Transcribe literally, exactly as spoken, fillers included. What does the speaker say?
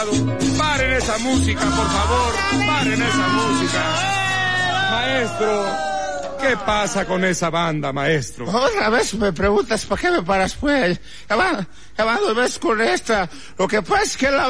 Paren esa música, por favor, paren esa música. Maestro, ¿qué pasa con esa banda, maestro? Otra vez me preguntas, ¿para qué me paras, pues? Ya van, ya van dos veces con esta. Lo que pasa es que la